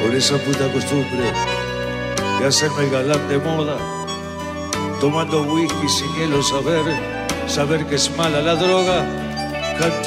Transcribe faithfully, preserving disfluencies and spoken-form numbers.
por esa puta costumbre de hacerme el galán de moda, tomando whisky sin hielo, saber, saber que es mala la droga. Canto